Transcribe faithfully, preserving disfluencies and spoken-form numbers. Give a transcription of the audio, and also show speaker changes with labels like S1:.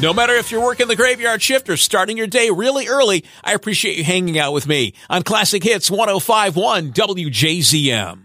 S1: No matter if you're working the graveyard shift or starting your day really early, I appreciate you hanging out with me on Classic Hits one oh five point one W J Z M.